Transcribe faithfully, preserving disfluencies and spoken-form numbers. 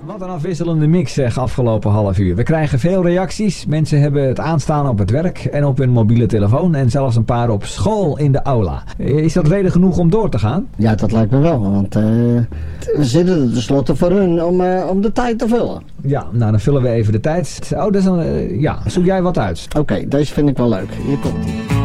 Wat een afwisselende mix zeg, afgelopen half uur. We krijgen veel reacties. Mensen hebben het aanstaan op het werk en op hun mobiele telefoon. En zelfs een paar op school in de aula. Is dat reden genoeg om door te gaan? Ja, dat lijkt me wel. Want uh, we zitten er tenslotte voor hun om, uh, om de tijd te vullen. Ja, nou dan vullen we even de tijd. Oh, dat is een, uh, ja, zoek jij wat uit. Oké, okay, deze vind ik wel leuk. Hier komt ie.